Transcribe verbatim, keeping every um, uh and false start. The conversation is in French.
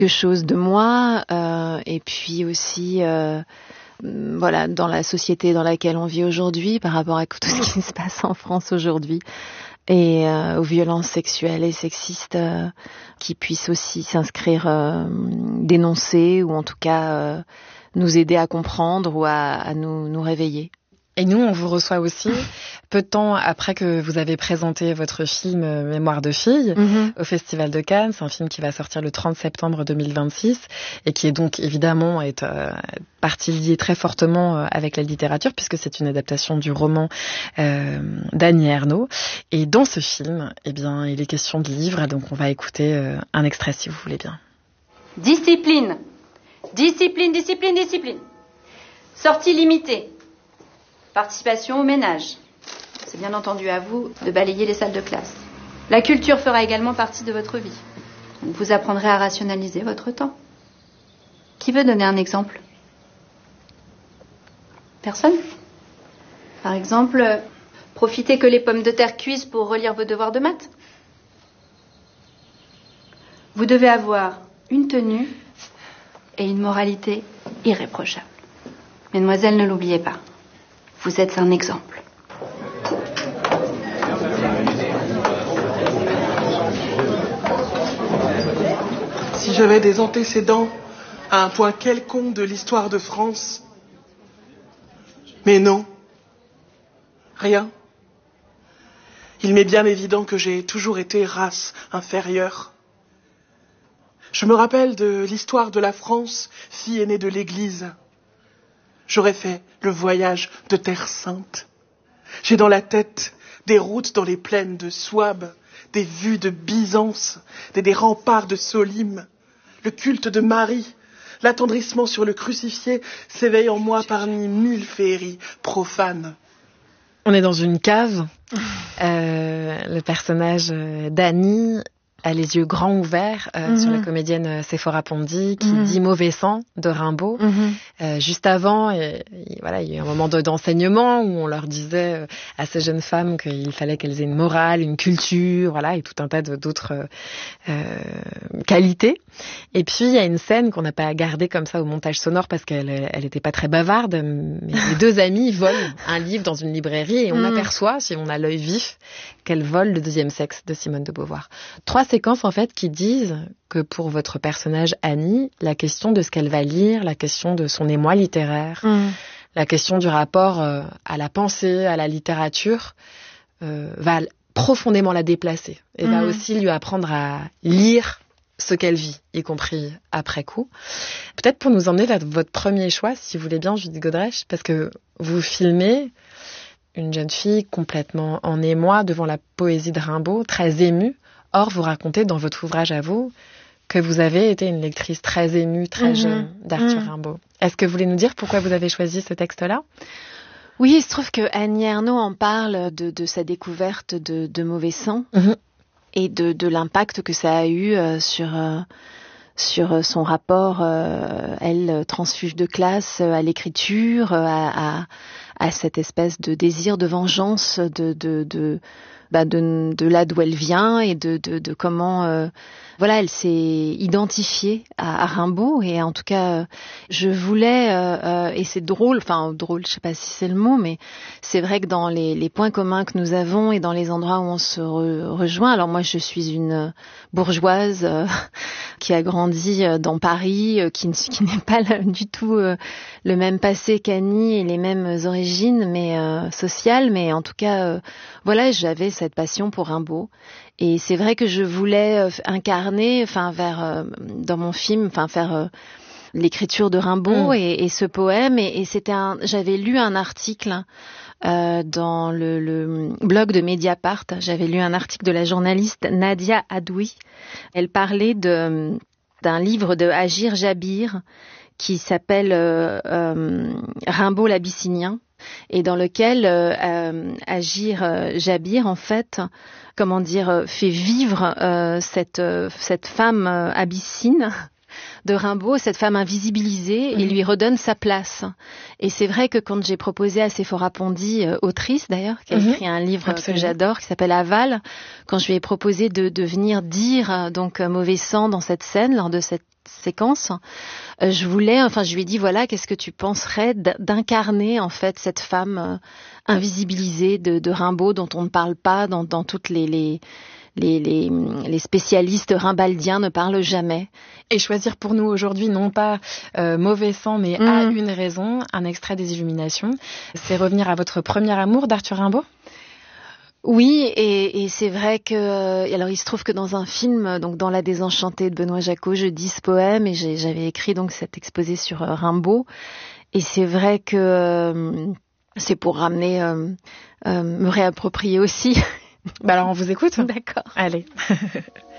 quelque chose de moi, euh, et puis aussi, euh, voilà, dans la société dans laquelle on vit aujourd'hui, par rapport à tout ce qui se passe en France aujourd'hui, et euh, aux violences sexuelles et sexistes, euh, qui puissent aussi s'inscrire, euh, dénoncer, ou en tout cas euh, nous aider à comprendre ou à, à nous, nous réveiller. Et nous, on vous reçoit aussi peu de temps après que vous avez présenté votre film euh, Mémoire de fille mm-hmm. au Festival de Cannes. C'est un film qui va sortir le trente septembre deux mille vingt-six et qui est donc évidemment est euh, partie liée très fortement euh, avec la littérature, puisque c'est une adaptation du roman euh, d'Annie Ernaux. Et dans ce film, eh bien, il est question de livres, donc on va écouter euh, un extrait si vous voulez bien. Discipline, discipline, discipline, discipline. Sortie limitée. Participation au ménage. C'est bien entendu à vous de balayer les salles de classe. La culture fera également partie de votre vie. Vous apprendrez à rationaliser votre temps. Qui veut donner un exemple ? Personne ? Par exemple, profitez que les pommes de terre cuisent pour relire vos devoirs de maths. Vous devez avoir une tenue et une moralité irréprochable. Mesdemoiselles, ne l'oubliez pas. Vous êtes un exemple. Si j'avais des antécédents à un point quelconque de l'histoire de France, mais non, rien. Il m'est bien évident que j'ai toujours été race inférieure. Je me rappelle de l'histoire de la France, fille aînée de l'Église. J'aurais fait le voyage de Terre Sainte. J'ai dans la tête des routes dans les plaines de Souabe, des vues de Byzance, des, des remparts de Solim, le culte de Marie, l'attendrissement sur le crucifié s'éveille en moi parmi mille féeries profanes. On est dans une cave. Euh, le personnage d'Annie a les yeux grands ouverts euh, mm-hmm. sur la comédienne Sephora Pondy qui mm-hmm. dit mauvais sang de Rimbaud. Mm-hmm. Euh, juste avant, et, et, voilà, il y a eu un moment de, d'enseignement où on leur disait euh, à ces jeunes femmes qu'il fallait qu'elles aient une morale, une culture, voilà, et tout un tas de, d'autres euh, qualités. Et puis il y a une scène qu'on n'a pas gardée comme ça au montage sonore parce qu'elle elle était pas très bavarde, mais les deux amies volent un livre dans une librairie et on mm. aperçoit, si on a l'œil vif, qu'elles volent Le deuxième sexe de Simone de Beauvoir. Trois séquences en fait qui disent que pour votre personnage Annie, la question de ce qu'elle va lire, la question de son émoi littéraire, mm. la question du rapport euh, à la pensée, à la littérature, euh, va profondément la déplacer et mm. va aussi lui apprendre à lire ce qu'elle vit, y compris après coup. Peut-être pour nous emmener vers votre premier choix, si vous voulez bien, Judith Godrèche, parce que vous filmez une jeune fille complètement en émoi devant la poésie de Rimbaud, très émue. Or, vous racontez dans votre ouvrage à vous que vous avez été une lectrice très émue, très mmh, jeune d'Arthur mmh. Rimbaud. Est-ce que vous voulez nous dire pourquoi vous avez choisi ce texte-là ? Oui, il se trouve que Annie Ernaux en parle de, de sa découverte de, de Mauvais sang mmh. et de, de l'impact que ça a eu euh, sur... Euh, sur son rapport, euh, elle, transfuge de classe, euh, à l'écriture, euh, à, à, à cette espèce de désir de vengeance de, de, de, bah de, de là d'où elle vient et de, de, de comment... Euh, voilà, elle s'est identifiée à, à Rimbaud et en tout cas, je voulais, euh, euh, et c'est drôle, enfin drôle, je sais pas si c'est le mot, mais c'est vrai que dans les, les points communs que nous avons et dans les endroits où on se re, rejoint, alors moi je suis une bourgeoise euh, qui a grandi dans Paris, euh, qui, qui n'est pas le, du tout euh, le même passé qu'Annie et les mêmes origines mais euh, sociales, mais en tout cas, euh, voilà, j'avais cette passion pour Rimbaud. Et c'est vrai que je voulais euh, incarner, enfin, vers euh, dans mon film, enfin, faire euh, l'écriture de Rimbaud mmh. et, et ce poème. Et, et c'était un, j'avais lu un article euh, dans le, le blog de Mediapart. J'avais lu un article de la journaliste Nadia Adoui. Elle parlait de d'un livre de Agir Jabir qui s'appelle euh, euh, Rimbaud l'Abyssinien. Et dans lequel euh, euh, Agir euh, Jabir, en fait, comment dire, fait vivre euh, cette, euh, cette femme euh, abyssine de Rimbaud, cette femme invisibilisée, mmh. et lui redonne sa place. Et c'est vrai que quand j'ai proposé à Sephora Pondy, euh, autrice d'ailleurs, qui a mmh. écrit un livre Absolument. que j'adore, qui s'appelle Aval, quand je lui ai proposé de, de venir dire euh, donc euh, Mauvais sang dans cette scène, lors de cette séquence, euh, je voulais, enfin, je lui ai dit, voilà, qu'est-ce que tu penserais d'incarner, en fait, cette femme euh, invisibilisée de, de Rimbaud, dont on ne parle pas dans, dans toutes les, les, les, les, les spécialistes rimbaldiens ne parlent jamais. Et choisir pour nous aujourd'hui, non pas euh, Mauvais sang, mais mmh. À une raison, un extrait des Illuminations, c'est revenir à votre premier amour d'Arthur Rimbaud ? Oui, et, et c'est vrai que, alors il se trouve que dans un film, donc dans La Désenchantée de Benoît Jacot, je dis ce poème et j'ai, j'avais écrit donc cet exposé sur euh, Rimbaud. Et c'est vrai que euh, c'est pour ramener, euh, euh, me réapproprier aussi. Bah alors on vous écoute. D'accord. Allez.